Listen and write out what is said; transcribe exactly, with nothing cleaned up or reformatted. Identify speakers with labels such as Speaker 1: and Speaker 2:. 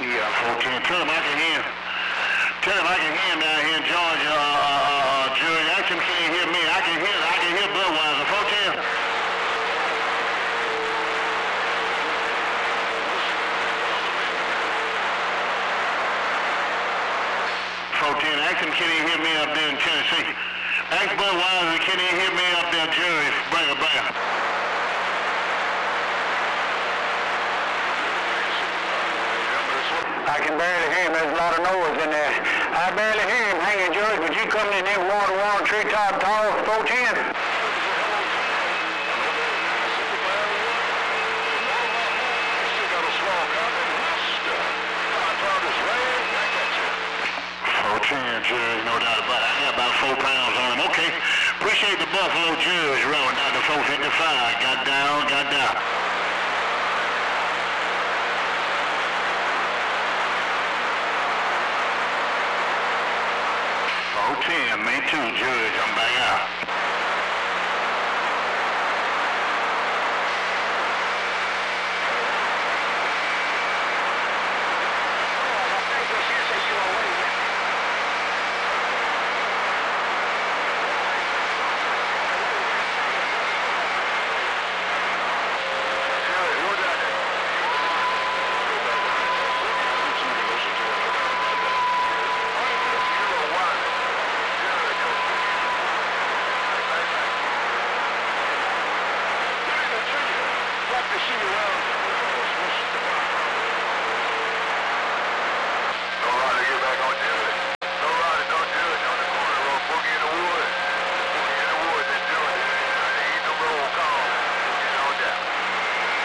Speaker 1: Yeah, four ten. Tell him I can hear him. Tell him I can hear him down here in Georgia, uh, uh, Jury. Ask him, can he hear me? I can hear, I can hear Budweiser. four ten. four ten. Ask him, can he hear me up there in Tennessee? Ask Budweiser, can he hear me up there, Jury? Bring it back.
Speaker 2: I can barely hear him. There's a lot of noise in there. I barely hear him hanging, George, but you coming in there one to one, treetop tall, four ten.
Speaker 1: four ten, Judge, no doubt about it. I got about four pounds on him. Okay. Appreciate the Buffalo Judge rolling down to four fifty-five. Got down, got down. four ten, me too, Judge. I'm back out.